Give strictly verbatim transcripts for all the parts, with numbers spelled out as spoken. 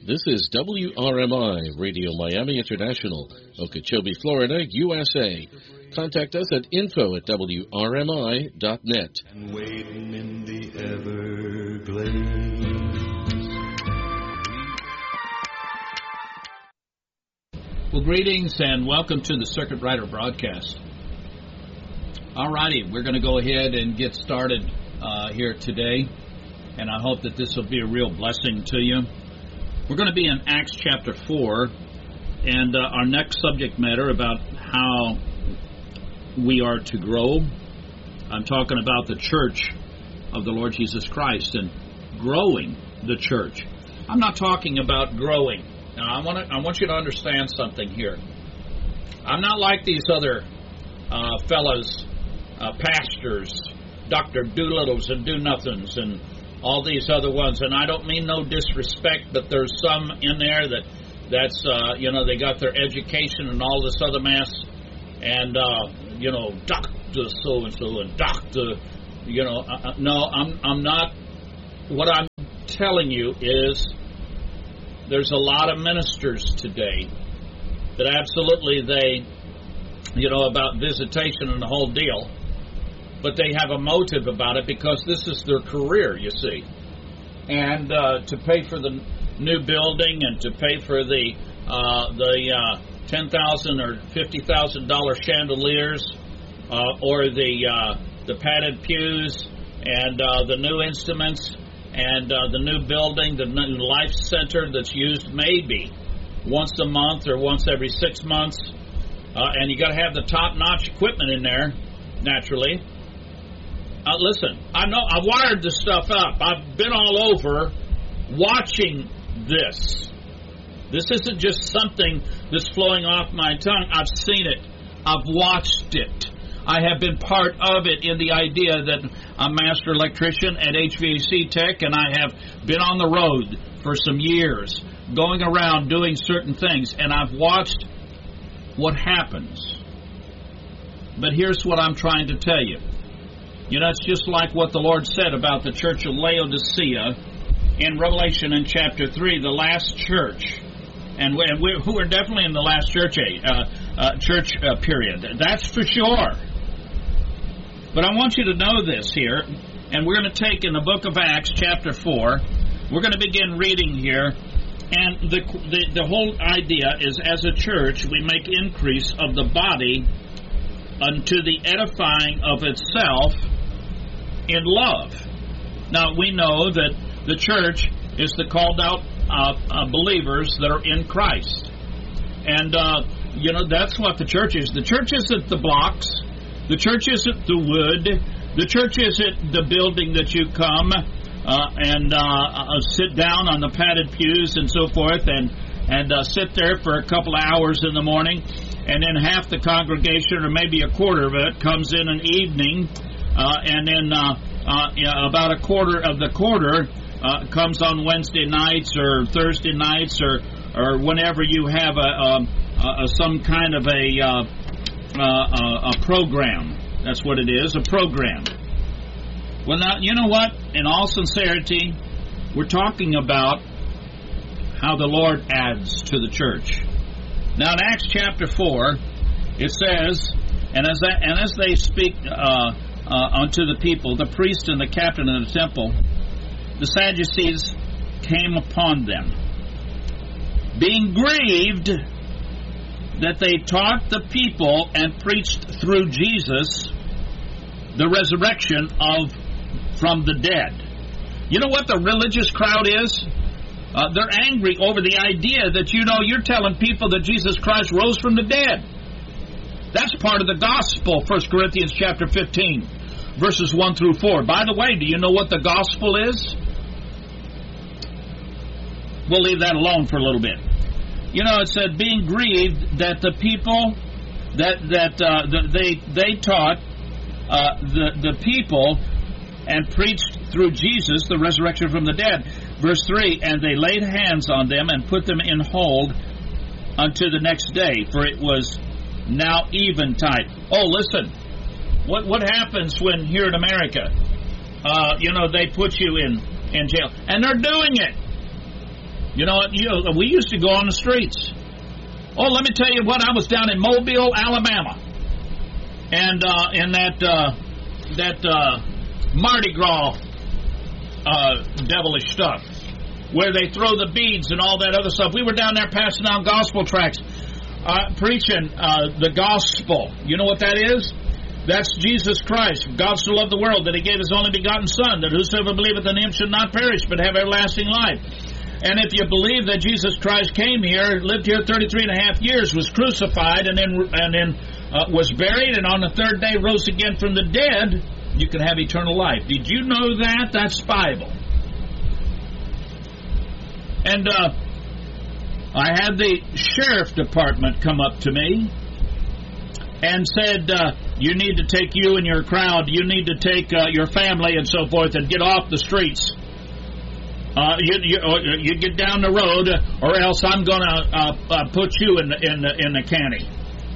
This is W R M I, Radio Miami International, Okeechobee, Florida, U S A. Contact us at info at W R M I dot net. And waiting in the Everglades. Well, greetings and welcome to the Circuit Rider broadcast. All righty, we're going to go ahead and get started uh, here today, and I hope that this will be a real blessing to you. We're going to be in Acts chapter four, and uh, our next subject matter about how we are to grow. I'm talking about the church of the Lord Jesus Christ and growing the church. I'm not talking about growing. Now, I want to, I want you to understand something here. I'm not like these other uh, fellows, uh, pastors, Doctor Doolittles and Do-Nothings, and all these other ones. And I don't mean no disrespect, but there's some in there that that's uh, you know, they got their education and all this other mess, and uh, you know, Doctor So and So and Doctor, you know, uh, no, I'm I'm not. What I'm telling you is, there's a lot of ministers today that absolutely they, you know, about visitation and the whole deal, but they have a motive about it because this is their career, you see. And uh, to pay for the new building and to pay for the uh, the uh, ten thousand or fifty thousand dollar chandeliers uh, or the uh, the padded pews and uh, the new instruments. And uh, the new building, the new life center that's used maybe once a month or once every six months. Uh, and you got to have the top-notch equipment in there, naturally. Uh, listen, I know I wired this stuff up. I've been all over watching this. This isn't just something that's flowing off my tongue. I've seen it. I've watched it. I have been part of it in the idea that I'm master electrician at H V A C Tech, and I have been on the road for some years, going around doing certain things, and I've watched what happens. But here's what I'm trying to tell you. You know, it's just like what the Lord said about the church of Laodicea in Revelation in chapter three, the last church. And we're, we're definitely in the last church, uh, uh, church uh, period. That's for sure. But I want you to know this here, and we're going to take in the book of Acts, chapter four, we're going to begin reading here, and the, the the whole idea is, as a church, we make increase of the body unto the edifying of itself in love. Now, we know that the church is the called out uh, uh, believers that are in Christ. And, uh, you know, that's what the church is. The church isn't the blocks. The church isn't the wood. The church isn't the building that you come uh, and uh, uh, sit down on the padded pews and so forth and, and uh, sit there for a couple of hours in the morning, and then half the congregation, or maybe a quarter of it, comes in an evening, uh, and then uh, uh, yeah, about a quarter of the quarter uh, comes on Wednesday nights or Thursday nights or, or whenever you have a, a, a some kind of a... Uh, Uh, a, a program. That's what it is, a program. Well, now, you know what? In all sincerity, we're talking about how the Lord adds to the church. Now, in Acts chapter four, it says, And as that, and as they speak uh, uh, unto the people, the priest and the captain of the temple, the Sadducees came upon them, being grieved that they taught the people and preached through Jesus the resurrection of from the dead. You know what the religious crowd is? Uh, they're angry over the idea that, you know, you're telling people that Jesus Christ rose from the dead. That's part of the gospel, First Corinthians chapter fifteen, verses one through four. By the way, do you know what the gospel is? We'll leave that alone for a little bit. You know, it said, being grieved that the people that that uh, the, they they taught uh, the the people and preached through Jesus the resurrection from the dead. Verse three, and they laid hands on them and put them in hold unto the next day, for it was now eventide. Oh, listen, what what happens when here in America, uh, you know, they put you in in jail, and they're doing it. You know, you know, we used to go on the streets. Oh, let me tell you what, I was down in Mobile, Alabama, and uh, in that uh, that uh, Mardi Gras uh, devilish stuff, where they throw the beads and all that other stuff. We were down there passing out gospel tracts, uh, preaching uh, the gospel. You know what that is? That's Jesus Christ. God so loved the world that He gave His only begotten Son, that whosoever believeth in Him should not perish, but have everlasting life. And if you believe that Jesus Christ came here, lived here thirty-three and a half years, was crucified, and then and then uh, was buried, and on the third day rose again from the dead, you can have eternal life. Did you know that? That's Bible. And uh, I had the sheriff department come up to me and said, uh, you need to take you and your crowd, you need to take uh, your family and so forth and get off the streets. Uh, you, you, you get down the road, or else I'm going to uh, uh, put you in the, in the, in the county.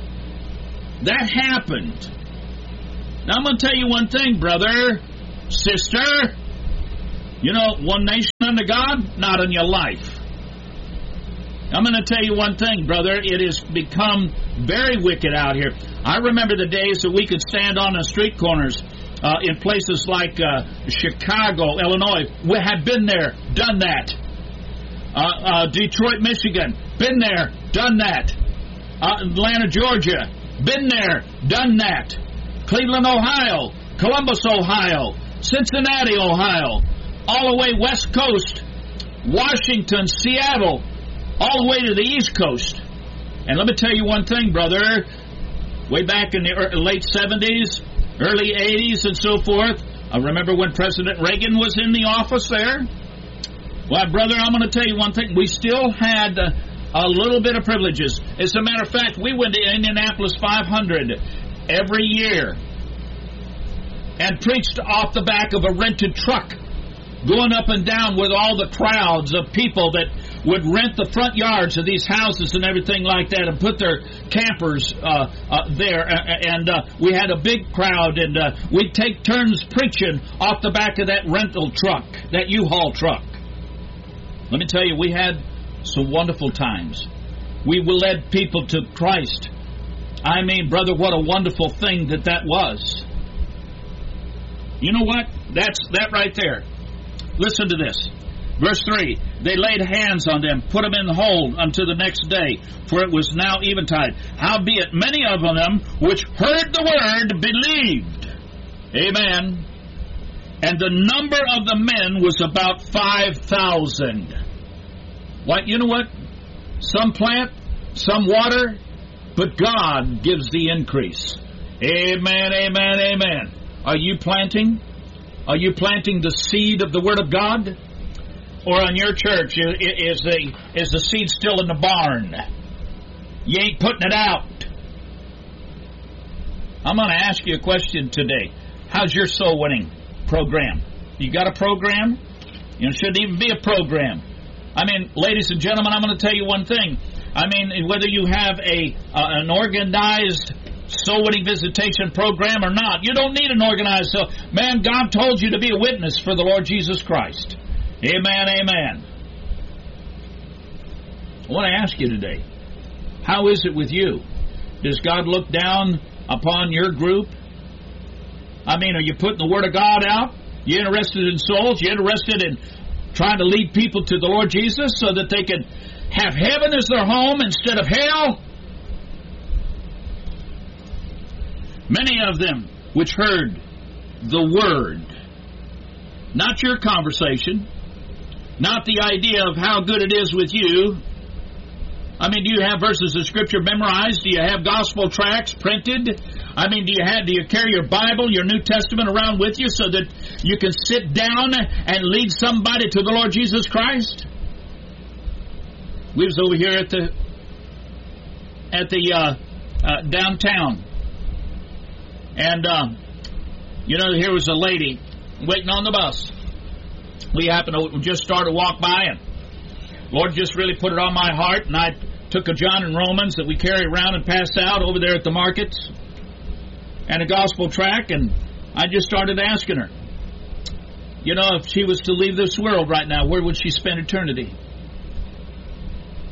That happened. Now I'm going to tell you one thing, brother, sister. You know, one nation under God, not in your life. I'm going to tell you one thing, brother. It has become very wicked out here. I remember the days that we could stand on the street corners uh, in places like uh, Chicago, Illinois. We have been there, done that. Uh, uh, Detroit, Michigan, been there, done that. Uh, Atlanta, Georgia, been there, done that. Cleveland, Ohio, Columbus, Ohio, Cincinnati, Ohio, all the way West Coast, Washington, Seattle, all the way to the East Coast. And let me tell you one thing, brother. Way back in the late seventies, early eighties, and so forth, I remember when President Reagan was in the office there. Well, brother, I'm going to tell you one thing. We still had uh, a little bit of privileges. As a matter of fact, we went to Indianapolis five hundred every year and preached off the back of a rented truck, going up and down with all the crowds of people that would rent the front yards of these houses and everything like that and put their campers uh, uh, there. And uh, we had a big crowd, and uh, we'd take turns preaching off the back of that rental truck, that U-Haul truck. Let me tell you, we had some wonderful times. We led people to Christ. I mean, brother, what a wonderful thing that that was. You know what? That's that right there. Listen to this. Verse three, they laid hands on them, put them in the hold until the next day, for it was now eventide. Howbeit many of them which heard the word believed. Amen. And the number of the men was about five thousand. What? You know what? Some plant, some water, but God gives the increase. Amen, amen, amen. Are you planting? Are you planting the seed of the Word of God? Or on your church, is the, is the seed still in the barn? You ain't putting it out. I'm going to ask you a question today. How's your soul winning program? You got a program? You know, it shouldn't even be a program. I mean, ladies and gentlemen, I'm going to tell you one thing. I mean, whether you have a uh, an organized soul winning visitation program or not, you don't need an organized soul. Man, God told you to be a witness for the Lord Jesus Christ. Amen, amen. I want to ask you today, how is it with you? Does God look down upon your group? I mean, are you putting the Word of God out? You interested in souls? You interested in trying to lead people to the Lord Jesus so that they can have heaven as their home instead of hell? Many of them which heard the Word, not your conversation, not the idea of how good it is with you. I mean, do you have verses of Scripture memorized? Do you have gospel tracts printed? I mean, do you have, do you carry your Bible, your New Testament around with you so that you can sit down and lead somebody to the Lord Jesus Christ? We was over here at the at the uh, uh, downtown, and uh, you know, here was a lady waiting on the bus. We happened to just start to walk by, and Lord just really put it on my heart, and I took a John and Romans that we carry around and pass out over there at the markets, and a gospel tract, and I just started asking her, you know, if she was to leave this world right now, where would she spend eternity?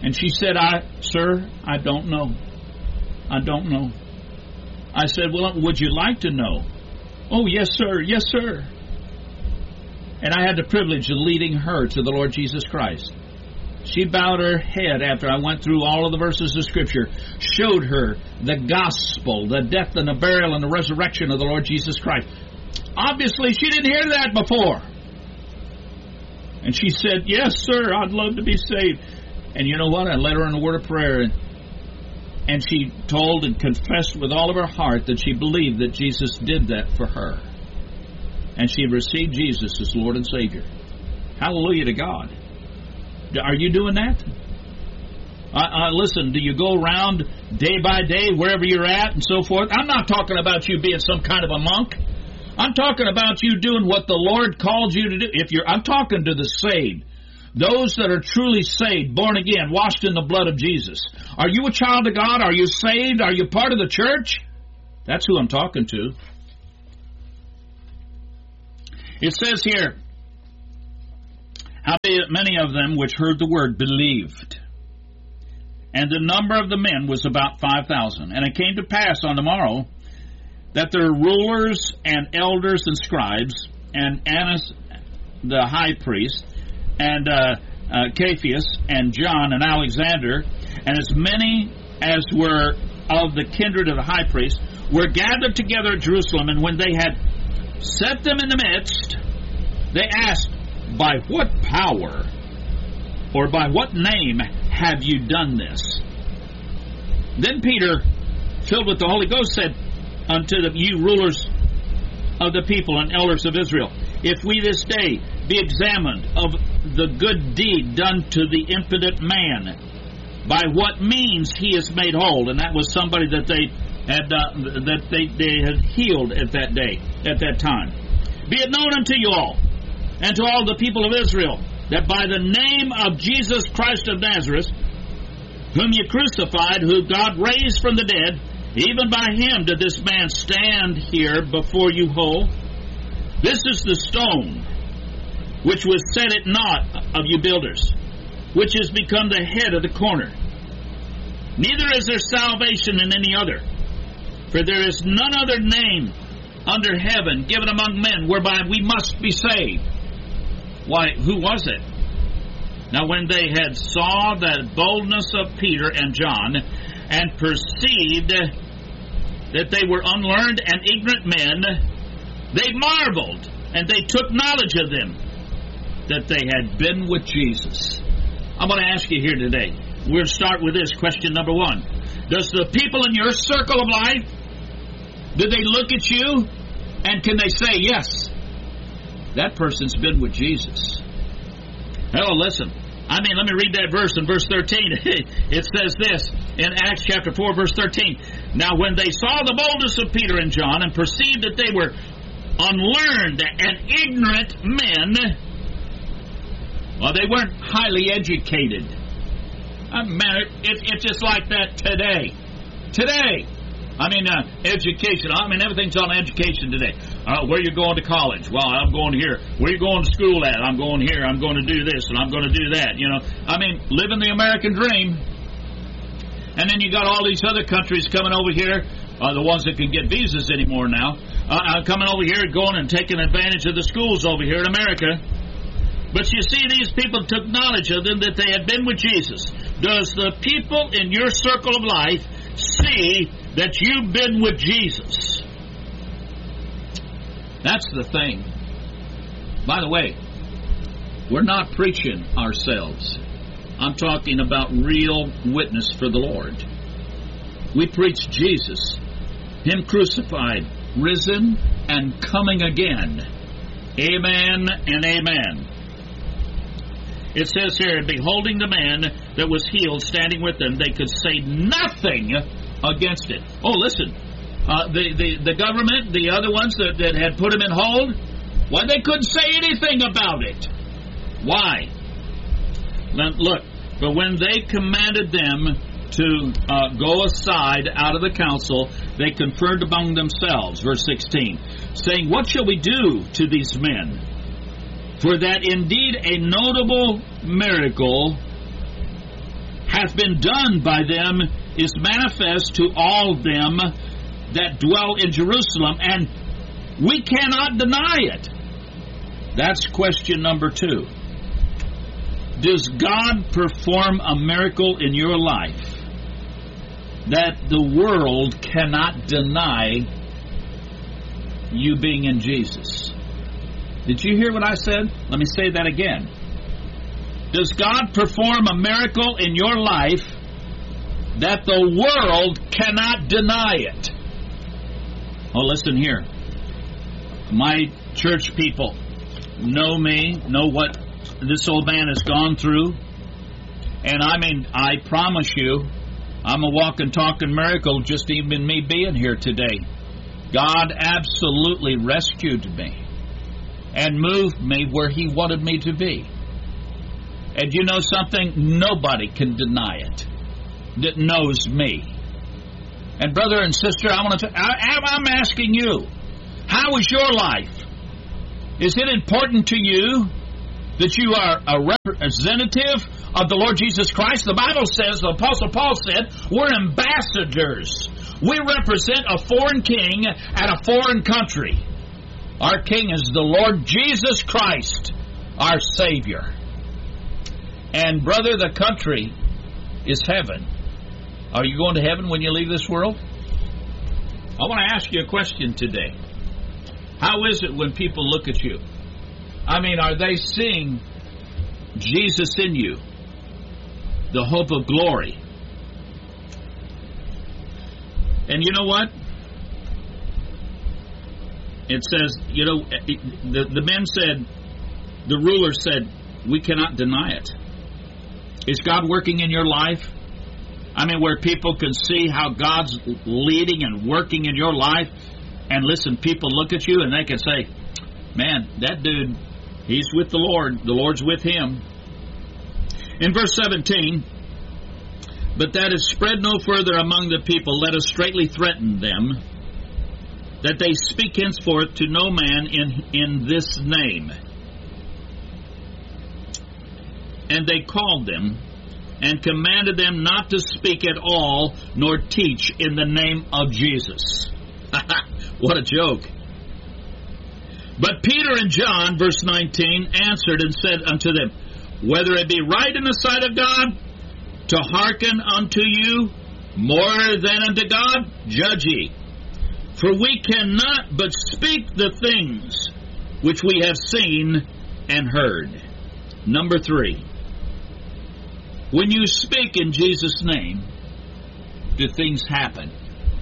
And she said, I, sir, I don't know. I don't know. I said, well, would you like to know? Oh, yes, sir. Yes, sir. And I had the privilege of leading her to the Lord Jesus Christ. She bowed her head after I went through all of the verses of Scripture, showed her the gospel, the death and the burial and the resurrection of the Lord Jesus Christ. Obviously, she didn't hear that before. And she said, yes, sir, I'd love to be saved. And you know what? I led her in a word of prayer, and, and she told and confessed with all of her heart that she believed that Jesus did that for her. And she received Jesus as Lord and Savior. Hallelujah to God. Are you doing that? Uh, uh, listen, do you go around day by day wherever you're at and so forth? I'm not talking about you being some kind of a monk. I'm talking about you doing what the Lord called you to do. If you're, I'm talking to the saved. Those that are truly saved, born again, washed in the blood of Jesus. Are you a child of God? Are you saved? Are you part of the church? That's who I'm talking to. It says here, howbeit many of them which heard the word believed. And the number of the men was about five thousand. And it came to pass on the morrow that their rulers and elders and scribes, and Annas the high priest, and uh, uh, Cephas, and John, and Alexander, and as many as were of the kindred of the high priest, were gathered together at Jerusalem. And when they had set them in the midst, they asked, by what power or by what name have you done this? Then Peter, filled with the Holy Ghost, said unto the, you rulers of the people and elders of Israel, if we this day be examined of the good deed done to the impotent man, by what means he is made whole. And that was somebody that they had uh, that they, they had healed at that day, at that time. Be it known unto you all, and to all the people of Israel, that by the name of Jesus Christ of Nazareth, whom ye crucified, who God raised from the dead, even by him did this man stand here before you whole. This is the stone which was set at naught of you builders, which has become the head of the corner. Neither is there salvation in any other, for there is none other name under heaven given among men whereby we must be saved. Why, who was it? Now when they had saw the boldness of Peter and John, and perceived that they were unlearned and ignorant men, they marveled, and they took knowledge of them, that they had been with Jesus. I'm going to ask you here today. We'll start with this, question number one. Does the people in your circle of life, do they look at you, and can they say, yes, that person's been with Jesus? Oh, listen. I mean, let me read that verse in verse thirteen. It says this in Acts chapter four, verse thirteen. Now, when they saw the boldness of Peter and John and perceived that they were unlearned and ignorant men, well, they weren't highly educated. Uh, man, it, it's just like that today. Today. I mean, uh, education. I mean, everything's on education today. Uh, where you going to college? Well, I'm going here. Where you going to school at? I'm going here. I'm going to do this, and I'm going to do that. You know, I mean, living the American dream. And then you got all these other countries coming over here, uh, the ones that can get visas anymore now, uh, uh, coming over here, going and taking advantage of the schools over here in America. But you see, these people took knowledge of them that they had been with Jesus. Does the people in your circle of life see that you've been with Jesus? That's the thing. By the way, we're not preaching ourselves. I'm talking about real witness for the Lord. We preach Jesus, Him crucified, risen, and coming again. Amen and amen. It says here, beholding the man that was healed standing with them, they could say nothing against it. Oh, listen, uh, the, the, the government, the other ones that, that had put him in hold, well, they couldn't say anything about it. Why? Now, look, but when they commanded them to uh, go aside out of the council, they conferred among themselves, verse sixteen, saying, what shall we do to these men? For that indeed a notable miracle hath been done by them is manifest to all them that dwell in Jerusalem, and we cannot deny it. That's question number two. Does God perform a miracle in your life that the world cannot deny you being in Jesus? Did you hear what I said? Let me say that again. Does God perform a miracle in your life that the world cannot deny it? Oh, listen here. My church people know me, know what this old man has gone through. And I mean, I promise you, I'm a walking, talking miracle just even me being here today. God absolutely rescued me and moved me where He wanted me to be. And you know something? Nobody can deny it that knows me. And brother and sister, I want to. I, I'm asking you, how is your life? Is it important to you that you are a representative of the Lord Jesus Christ? The Bible says, the Apostle Paul said, we're ambassadors. We represent a foreign king at a foreign country. Our king is the Lord Jesus Christ, our Savior. And brother, the country is heaven. Are you going to heaven when you leave this world? I want to ask you a question today. How is it when people look at you? I mean, are they seeing Jesus in you, the hope of glory? And you know what? It says, you know, the, the men said, the ruler said, we cannot deny it. Is God working in your life? I mean, where people can see how God's leading and working in your life. And listen, people look at you and they can say, man, that dude, he's with the Lord. The Lord's with him. In verse seventeen, but that is spread no further among the people, let us straightly threaten them, that they speak henceforth to no man in, in this name. And they called them and commanded them not to speak at all, nor teach in the name of Jesus. What a joke. But Peter and John, verse nineteen, answered and said unto them, whether it be right in the sight of God to hearken unto you more than unto God, judge ye. For we cannot but speak the things which we have seen and heard. Number three. When you speak in Jesus' name, do things happen?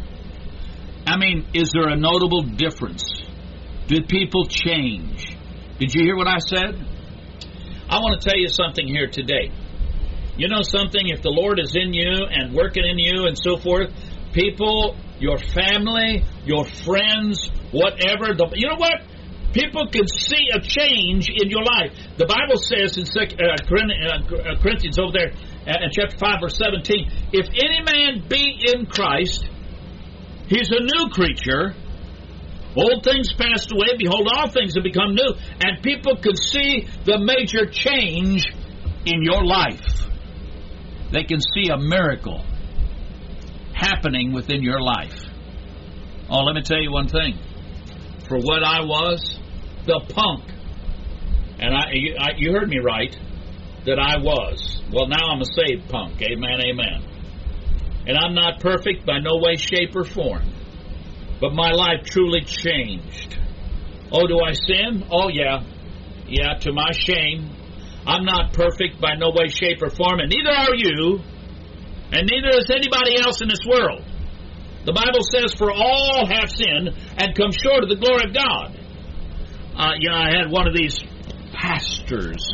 I mean, is there a notable difference? Did people change? Did you hear what I said? I want to tell you something here today. You know something? If the Lord is in you and working in you and so forth, people, your family, your friends, whatever, the, you know what? People can see a change in your life. The Bible says in Corinthians over there in chapter five, verse seventeen, if any man be in Christ, he's a new creature. Old things passed away. Behold, all things have become new. And people can see the major change in your life. They can see a miracle happening within your life. Oh, let me tell you one thing. For what I was, the punk, and I, you, I, you heard me right, that I was. Well, now I'm a saved punk. Amen, amen. And I'm not perfect by no way, shape, or form. But my life truly changed. Oh, do I sin? Oh, yeah. Yeah, to my shame. I'm not perfect by no way, shape, or form, and neither are you, and neither is anybody else in this world. The Bible says, for all have sinned and come short of the glory of God. Uh, you know, I had one of these pastors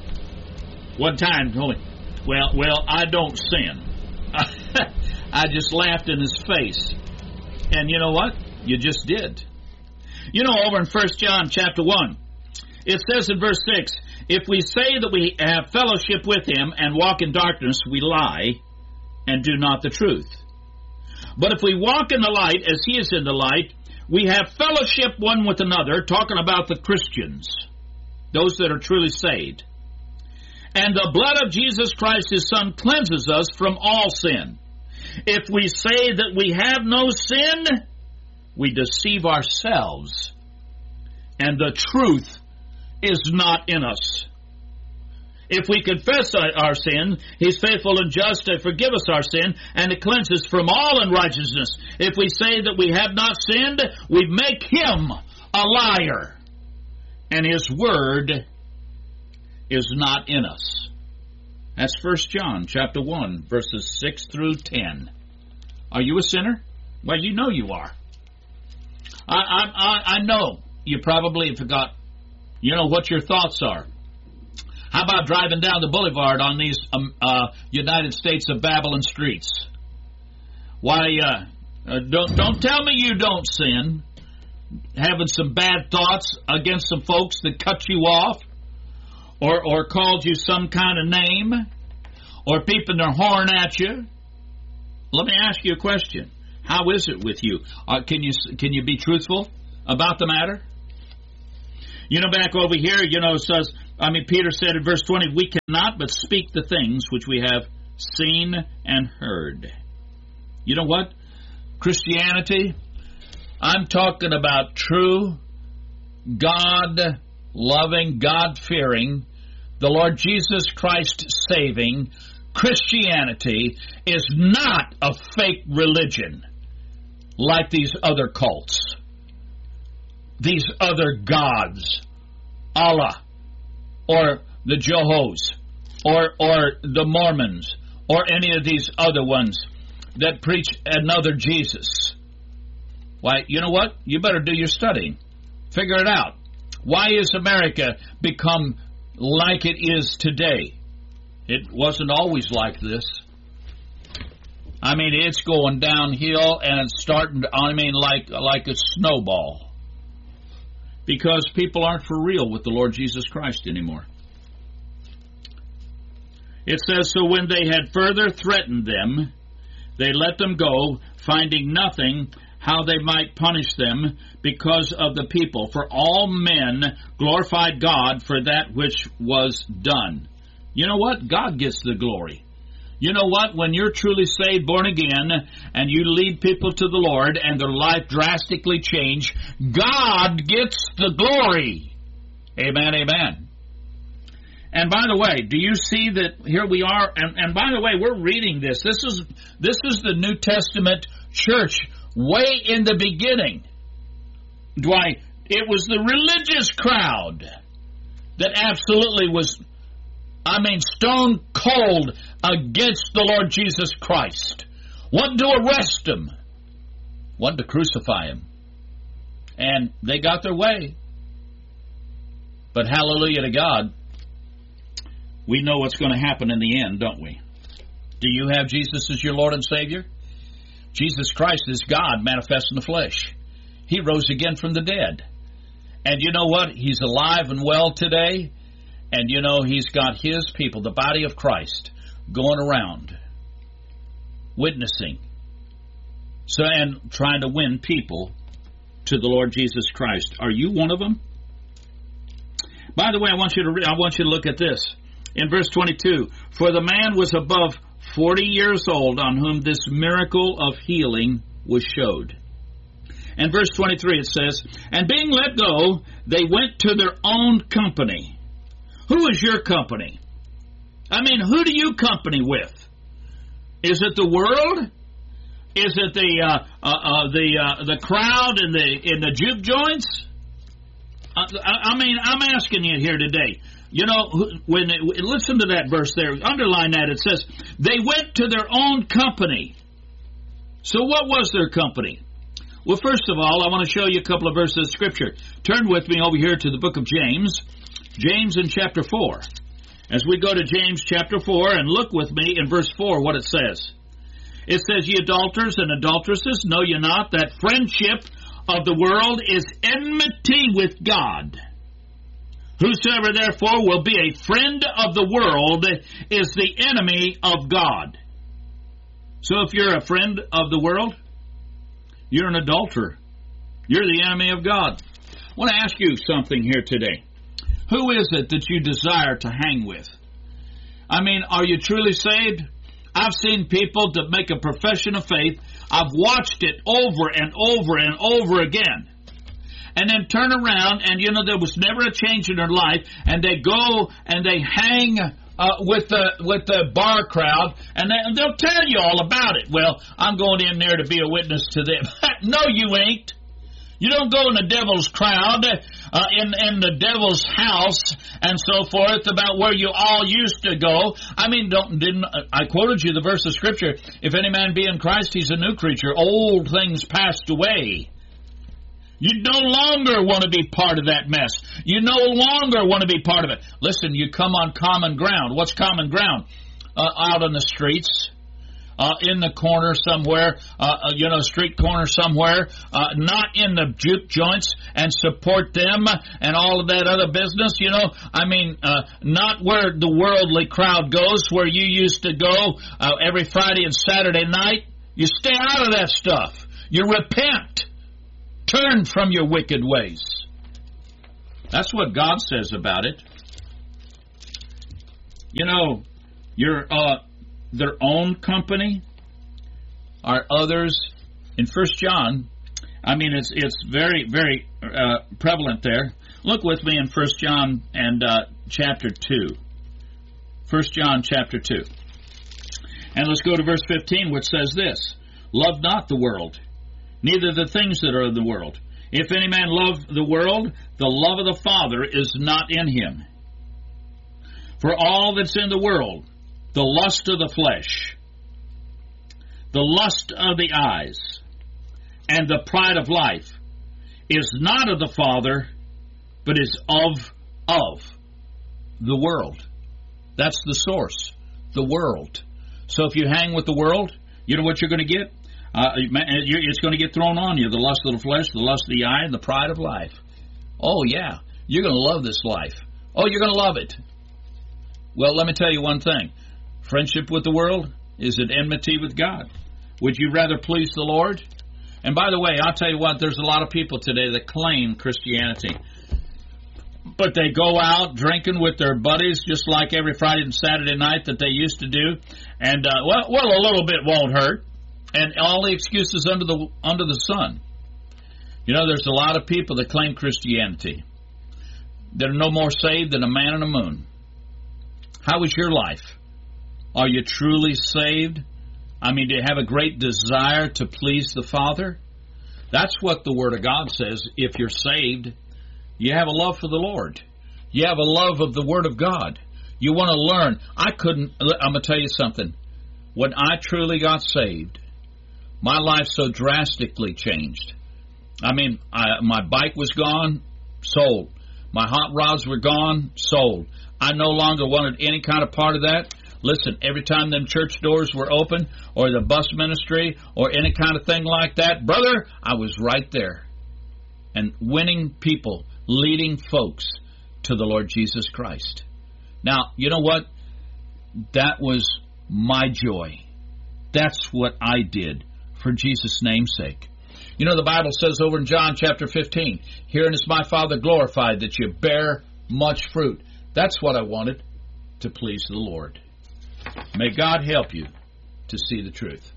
one time told me, well, well, I don't sin. I just laughed in his face. And you know what? You just did. You know, over in First John chapter one, it says in verse six, if we say that we have fellowship with him and walk in darkness, we lie and do not the truth. But if we walk in the light as he is in the light, we have fellowship one with another, talking about the Christians, those that are truly saved. And the blood of Jesus Christ, His Son, cleanses us from all sin. If we say that we have no sin, we deceive ourselves, and the truth is not in us. If we confess our sin, He's faithful and just to forgive us our sin and to cleanse us from all unrighteousness. If we say that we have not sinned, we make Him a liar, and His word is not in us. That's First John chapter one, verses six through ten. Are you a sinner? Well, you know you are. I, I, I know you probably forgot, you know, what your thoughts are. How about driving down the boulevard on these um, uh, United States of Babylon streets? Why, uh, uh, don't, don't tell me you don't sin. Having some bad thoughts against some folks that cut you off, or, or called you some kind of name, or peeping their horn at you. Let me ask you a question. How is it with you? Uh, can you can you be truthful about the matter? You know, back over here, you know, it says, I mean, Peter said in verse twenty, we cannot but speak the things which we have seen and heard. You know what? Christianity, I'm talking about true, God-loving, God-fearing, the Lord Jesus Christ saving Christianity is not a fake religion like these other cults, these other gods, Allah, or the Jehovah's, or or the Mormons, or any of these other ones that preach another Jesus. Why, you know what? You better do your studying. Figure it out. Why has America become like it is today? It wasn't always like this. I mean, it's going downhill, and it's starting to, I mean, like like a snowball. Because people aren't for real with the Lord Jesus Christ anymore. It says, so when they had further threatened them, they let them go, finding nothing how they might punish them because of the people. For all men glorified God for that which was done. You know what? God gets the glory. You know what? When you're truly saved, born again, and you lead people to the Lord, and their life drastically change, God gets the glory. Amen, amen. And by the way, do you see that here we are, and, and by the way, we're reading this. This is this is the New Testament church way in the beginning. Why, it was the religious crowd that absolutely was, I mean, stone cold against the Lord Jesus Christ. Wanted to arrest Him. Wanted to crucify Him. And they got their way. But hallelujah to God, we know what's going to happen in the end, don't we? Do you have Jesus as your Lord and Savior? Jesus Christ is God manifest in the flesh. He rose again from the dead. And you know what? He's alive and well today. And you know, He's got His people, the body of Christ, going around, witnessing, so and trying to win people to the Lord Jesus Christ. Are you one of them? By the way, I want you to re- I want you to look at this. In verse twenty-two, for the man was above forty years old on whom this miracle of healing was showed. And verse twenty-three it says, and being let go, they went to their own company. Who is your company? I mean, who do you company with? Is it the world? Is it the uh, uh, uh, the uh, the crowd in the in the juke joints? Uh, I, I mean, I'm asking you here today. You know, when it, listen to that verse there. Underline that. It says they went to their own company. So, what was their company? Well, first of all, I want to show you a couple of verses of Scripture. Turn with me over here to the book of James. James in chapter four. As we go to James chapter four, and look with me in verse four what it says. It says, ye adulterers and adulteresses, know ye not that friendship of the world is enmity with God? Whosoever therefore will be a friend of the world is the enemy of God. So if you're a friend of the world, you're an adulterer. You're the enemy of God. I want to ask you something here today. Who is it that you desire to hang with? I mean, are you truly saved? I've seen people that make a profession of faith. I've watched it over and over and over again. And then turn around and, you know, there was never a change in their life. And they go and they hang uh, with the with the bar crowd. And, they, and they'll tell you all about it. Well, I'm going in there to be a witness to them. No, you ain't. You don't go in the devil's crowd, uh, in, in the devil's house, and so forth, about where you all used to go. I mean, don't, didn't, I quoted you the verse of Scripture, if any man be in Christ, he's a new creature. Old things passed away. You no longer want to be part of that mess. You no longer want to be part of it. Listen, you come on common ground. What's common ground? Uh, out on the streets. Uh, in the corner somewhere, uh, you know, street corner somewhere, uh, not in the juke joints, and support them and all of that other business, you know. I mean, uh, not where the worldly crowd goes, where you used to go uh, every Friday and Saturday night. You stay out of that stuff. You repent. Turn from your wicked ways. That's what God says about it. You know, you're... Uh, their own company are others. In First John, I mean, it's it's very, very uh, prevalent there. Look with me in First John and uh, chapter two. First John chapter two. And let's go to verse fifteen, which says this, love not the world, neither the things that are in the world. If any man love the world, the love of the Father is not in him. For all that's in the world, the lust of the flesh, the lust of the eyes, and the pride of life is not of the Father, but is of, of the world. That's the source, the world. So if you hang with the world, you know what you're going to get? Uh, it's going to get thrown on you, the lust of the flesh, the lust of the eye, and the pride of life. Oh, yeah, you're going to love this life. Oh, you're going to love it. Well, let me tell you one thing. Friendship with the world is at enmity with God. Would you rather please the Lord? And by the way, I'll tell you what, there's a lot of people today that claim Christianity. But they go out drinking with their buddies just like every Friday and Saturday night that they used to do. And, uh, well, well, a little bit won't hurt. And all the excuses under the under the sun. You know, there's a lot of people that claim Christianity. They're no more saved than a man on the moon. How is your life? Are you truly saved? I mean, do you have a great desire to please the Father? That's what the Word of God says. If you're saved, you have a love for the Lord. You have a love of the Word of God. You want to learn. I couldn't, I'm going to tell you something. When I truly got saved, my life so drastically changed. I mean, I, my bike was gone, sold. My hot rods were gone, sold. I no longer wanted any kind of part of that. Listen, every time them church doors were open, or the bus ministry, or any kind of thing like that, brother, I was right there. And winning people, leading folks to the Lord Jesus Christ. Now, you know what? That was my joy. That's what I did for Jesus' name's sake. You know, the Bible says over in John chapter fifteen, herein is my Father glorified, that you bear much fruit. That's what I wanted, to please the Lord. May God help you to see the truth.